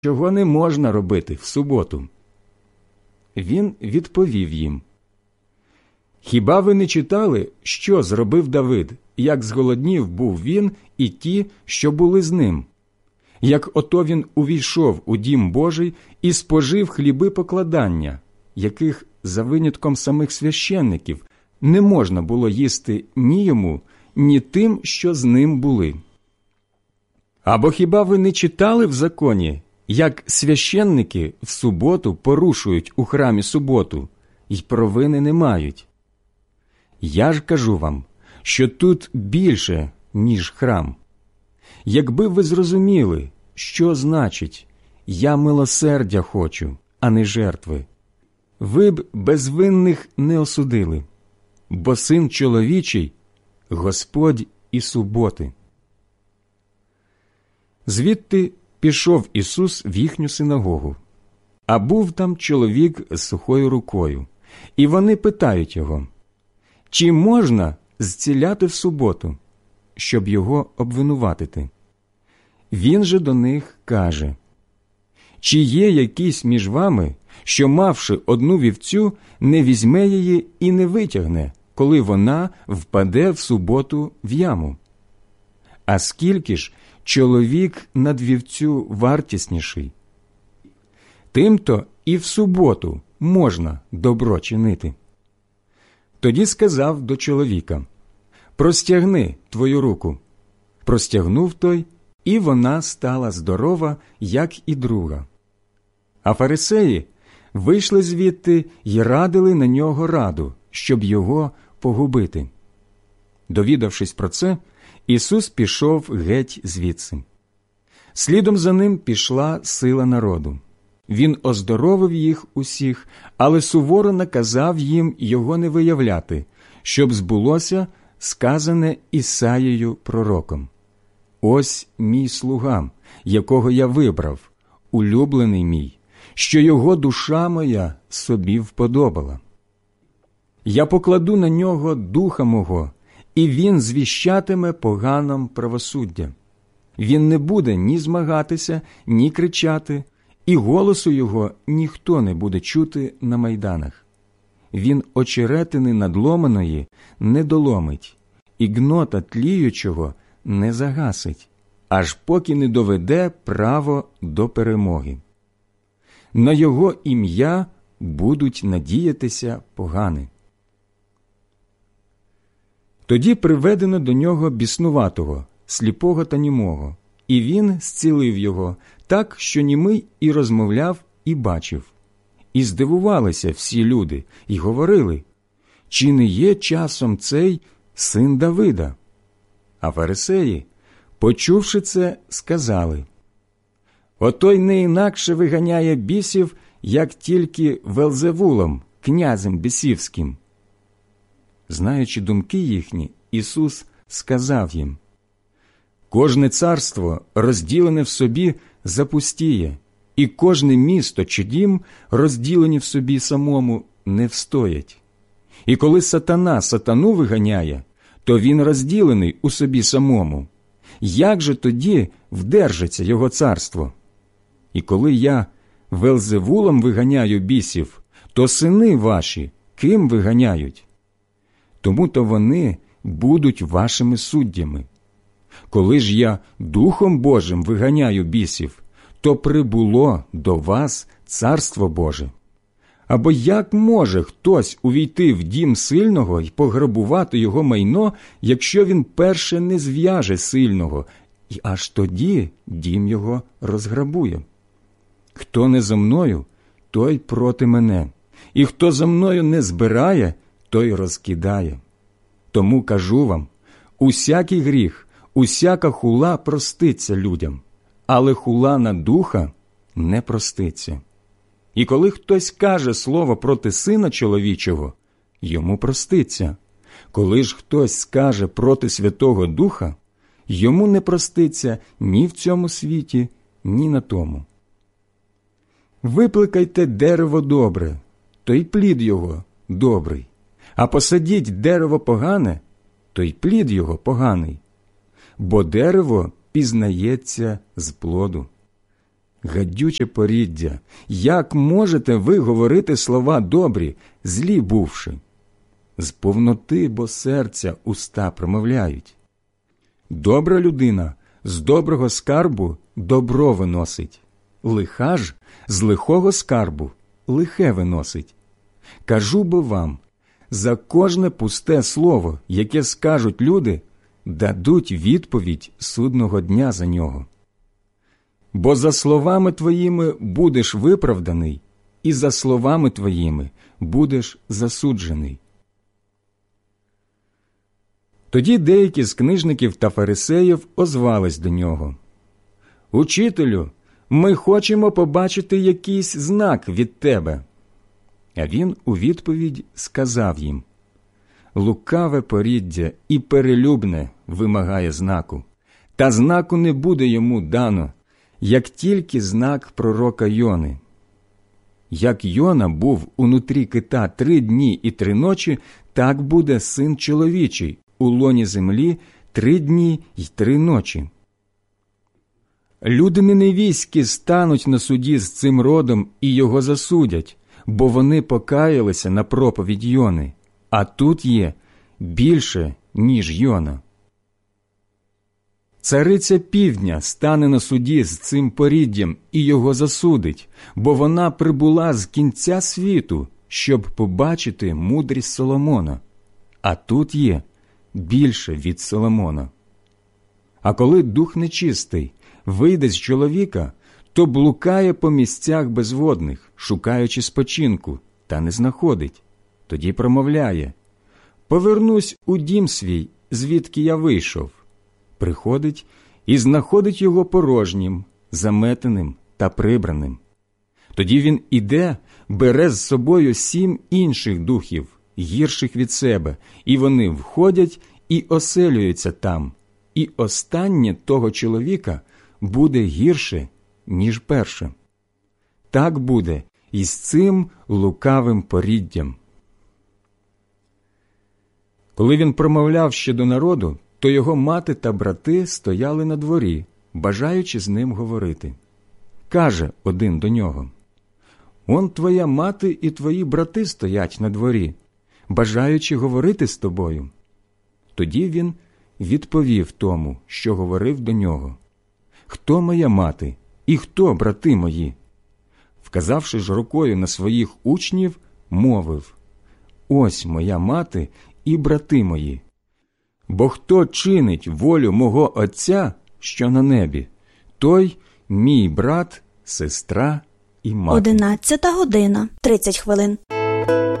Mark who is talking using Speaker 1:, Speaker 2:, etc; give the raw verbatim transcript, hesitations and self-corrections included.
Speaker 1: чого не можна робити в суботу?» Він відповів їм: «Хіба ви не читали, що зробив Давид, як зголоднів був він і ті, що були з ним? Як ото він увійшов у дім Божий і спожив хліби покладання, яких, за винятком самих священників, не можна було їсти ні йому, ні тим, що з ним були? Або хіба ви не читали в законі, як священники в суботу порушують у храмі суботу й провини не мають? Я ж кажу вам, що тут більше, ніж храм. Якби ви зрозуміли, що значить «я милосердя хочу, а не жертви», ви б безвинних не осудили, бо Син чоловічий – Господь і суботи». Звідти пішов Ісус в їхню синагогу, а був там чоловік з сухою рукою, і вони питають його: «Чи можна зціляти в суботу?» щоб його обвинуватити. Він же до них каже: «Чи є якийсь між вами, що, мавши одну вівцю, не візьме її і не витягне, коли вона впаде в суботу в яму? А скільки ж чоловік над вівцю вартісніший? Тим-то і в суботу можна добро чинити». Тоді сказав до чоловіка: «Простягни твою руку». Простягнув той, і вона стала здорова, як і друга. А фарисеї вийшли звідти й радили на нього раду, щоб його погубити. Довідавшись про це, Ісус пішов геть звідси. Слідом за ним пішла сила народу. Він оздоровив їх усіх, але суворо наказав їм його не виявляти, щоб збулося сказане Ісаєю пророком: «Ось мій слуга, якого я вибрав, улюблений мій, що його душа моя собі вподобала. Я покладу на нього духа мого, і він звіщатиме поганам правосуддя. Він не буде ні змагатися, ні кричати, і голосу його ніхто не буде чути на майданах. Він очеретини надломаної не доломить, і гнота тліючого не загасить, аж поки не доведе право до перемоги. На його ім'я будуть надіятися погани». Тоді приведено до нього біснуватого, сліпого та німого, і він зцілив його так, що німий і розмовляв, і бачив. І здивувалися всі люди, і говорили: «Чи не є часом цей син Давида?» А фарисеї, почувши це, сказали: «Отой не інакше виганяє бісів, як тільки Велзевулом, князем бісівським». Знаючи думки їхні, Ісус сказав їм: «Кожне царство, розділене в собі, запустіє, і кожне місто чи дім, розділені в собі самому, не встоять. І коли сатана сатану виганяє, то він розділений у собі самому. Як же тоді вдержиться його царство? І коли я Велзевулом виганяю бісів, то сини ваші ким виганяють? Тому-то вони будуть вашими суддями. Коли ж я Духом Божим виганяю бісів, то прибуло до вас Царство Боже. Або як може хтось увійти в дім сильного й пограбувати його майно, якщо він перше не зв'яже сильного, і аж тоді дім його розграбує? Хто не за мною, той проти мене, і хто за мною не збирає, той розкидає. Тому кажу вам, усякий гріх, усяка хула проститься людям, але хула на духа не проститься. І коли хтось каже слово проти Сина чоловічого, йому проститься. Коли ж хтось скаже проти Святого Духа, йому не проститься ні в цьому світі, ні на тому. Випликайте дерево добре, то й плід його добрий, а посадіть дерево погане, то й плід його поганий. Бо дерево пізнається з плоду. Гадюче поріддя, як можете ви говорити слова добрі, злі бувши? З повноти бо серця уста промовляють. Добра людина з доброго скарбу добро виносить, лиха ж з лихого скарбу лихе виносить. Кажу бо вам, за кожне пусте слово, яке скажуть люди, дадуть відповідь судного дня за нього. Бо за словами твоїми будеш виправданий, і за словами твоїми будеш засуджений. Тоді деякі з книжників та фарисеїв озвались до нього. «Учителю, ми хочемо побачити якийсь знак від тебе». А він у відповідь сказав їм: «Лукаве поріддя і перелюбне вимагає знаку, та знаку не буде йому дано, як тільки знак пророка Йони. Як Йона був унутрі кита три дні і три ночі, так буде Син чоловічий у лоні землі три дні й три ночі. Люди неневіські стануть на суді з цим родом і його засудять, бо вони покаялися на проповідь Йони, а тут є більше, ніж Йона. Цариця півдня стане на суді з цим поріддям і його засудить, бо вона прибула з кінця світу, щоб побачити мудрість Соломона, а тут є більше від Соломона. А коли дух нечистий вийде з чоловіка, то блукає по місцях безводних, шукаючи спочинку, та не знаходить. Тоді промовляє: «Повернусь у дім свій, звідки я вийшов». Приходить і знаходить його порожнім, заметеним та прибраним. Тоді він іде, бере з собою сім інших духів, гірших від себе, і вони входять і оселюються там, і останнє того чоловіка буде гірше, ніж перше. Так буде і з цим лукавим поріддям». Коли він промовляв ще до народу, то його мати та брати стояли на дворі, бажаючи з ним говорити. Каже один до нього: «Он твоя мати і твої брати стоять на дворі, бажаючи говорити з тобою». Тоді він відповів тому, що говорив до нього: «Хто моя мати і хто брати мої?» Вказавши ж рукою на своїх учнів, мовив: «Ось моя мати і брати мої. Бо хто чинить волю мого Отця, що на небі, той мій брат, сестра і мати».
Speaker 2: Одинадцята година, тридцять хвилин.